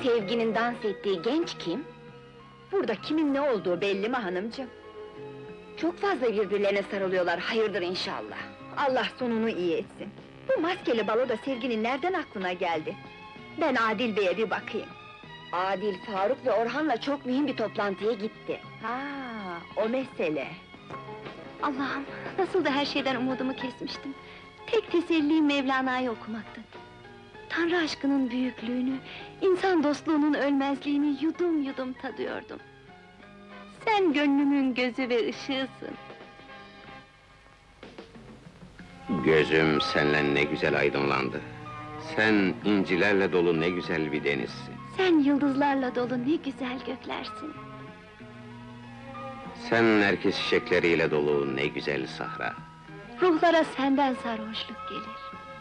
Sevginin dans ettiği genç kim? Burada kimin ne olduğu belli mi hanımcığım? Çok fazla birbirlerine sarılıyorlar, hayırdır inşallah. Allah sonunu iyi etsin. Bu maskeli baloda Sevginin nereden aklına geldi? Ben Adil Bey'e bir bakayım. Adil, Faruk ve Orhan'la çok mühim bir toplantıya gitti. Ha, o mesele. Allah'ım, nasıl da her şeyden umudumu kesmiştim. Tek tesellim Mevlana'yı okumaktı. Tanrı aşkının büyüklüğünü, insan dostluğunun ölmezliğini yudum yudum tadıyordum. Sen gönlümün gözü ve ışığısın. Gözüm seninle ne güzel aydınlandı. Sen incilerle dolu ne güzel bir denizsin. Sen yıldızlarla dolu ne güzel göklersin. Sen nergis çiçekleriyle dolu ne güzel sahra. Ruhlara senden sarhoşluk gelir.